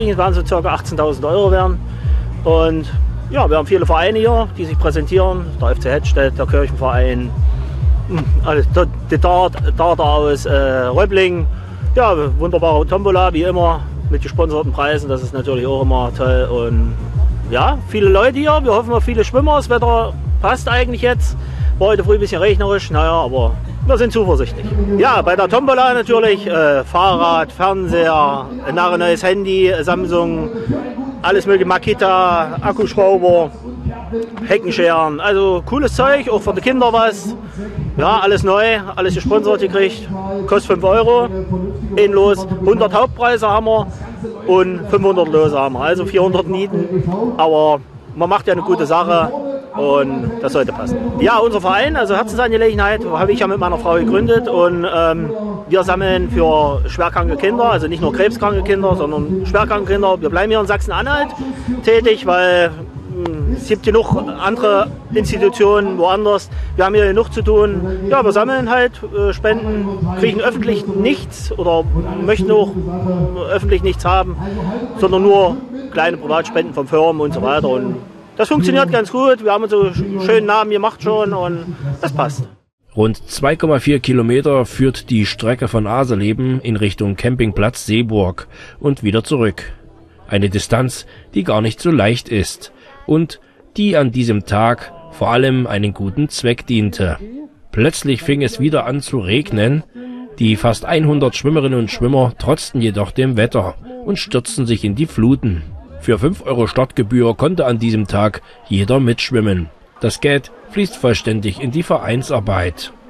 Es werden so ca. 18.000 € werden. Und ja, wir haben viele Vereine hier, die sich präsentieren. Der FC Hettstedt, der Kirchenverein, die Darter aus Röbling. Ja, wunderbare Tombola, wie immer, mit gesponserten Preisen. Das ist natürlich auch immer toll. Und ja, viele Leute hier. Wir hoffen auf viele Schwimmer. Das Wetter passt eigentlich jetzt. War heute früh ein bisschen regnerisch, naja, aber wir sind zuversichtlich. Ja, bei der Tombola natürlich Fahrrad, Fernseher, ein neues Handy, Samsung, alles mögliche, Makita, Akkuschrauber, Heckenscheren, also cooles Zeug, auch für die Kinder was. Ja, alles neu, alles gesponsert gekriegt, kostet 5 €, ein Los, 100 Hauptpreise haben wir und 500 Lose haben wir, also 400 Nieten, aber man macht ja eine gute Sache. Und das sollte passen. Ja, unser Verein, also Herzensangelegenheit, habe ich ja mit meiner Frau gegründet und wir sammeln für schwerkranke Kinder, also nicht nur krebskranke Kinder, sondern schwerkranke Kinder. Wir bleiben hier in Sachsen-Anhalt tätig, weil es gibt genug andere Institutionen woanders. Wir haben hier genug zu tun. Ja, wir sammeln halt Spenden, kriegen öffentlich nichts oder möchten auch öffentlich nichts haben, sondern nur kleine Privatspenden von Firmen und so weiter. Und das funktioniert ganz gut. Wir haben so einen schönen Namen gemacht schon und das passt. Rund 2,4 Kilometer führt die Strecke von Aserleben in Richtung Campingplatz Seeburg und wieder zurück. Eine Distanz, die gar nicht so leicht ist und die an diesem Tag vor allem einen guten Zweck diente. Plötzlich fing es wieder an zu regnen. Die fast 100 Schwimmerinnen und Schwimmer trotzten jedoch dem Wetter und stürzten sich in die Fluten. Für 5 € Startgebühr konnte an diesem Tag jeder mitschwimmen. Das Geld fließt vollständig in die Vereinsarbeit.